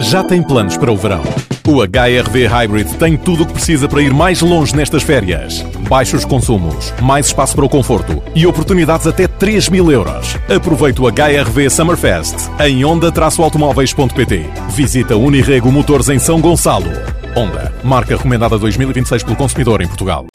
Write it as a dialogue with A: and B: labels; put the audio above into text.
A: Já tem planos para o verão? O HR-V Hybrid tem tudo o que precisa para ir mais longe nestas férias. Baixos consumos, mais espaço para o conforto e oportunidades até 3.000 euros. Aproveite o HR-V Summerfest em onda-automóveis.pt. Visita Unirrego Motores em São Gonçalo. Honda, marca recomendada 2026 pelo consumidor em Portugal.